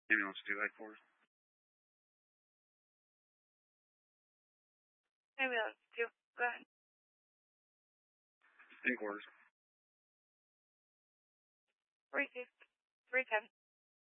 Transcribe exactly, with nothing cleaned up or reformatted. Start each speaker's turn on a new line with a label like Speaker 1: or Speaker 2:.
Speaker 1: Ambulance two headquarters.
Speaker 2: Ambulance two, go ahead.
Speaker 1: Headquarters.
Speaker 2: Received. three ten.